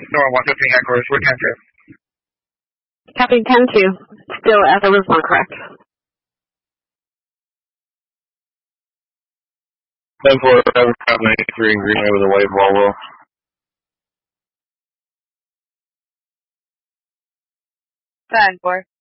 North 115 headquarters, we're 10-2. Copy 10-2. Still at the Lisbon, correct? 10-4, Abercrombie 93 in Greenway with a white Volvo. 10-4.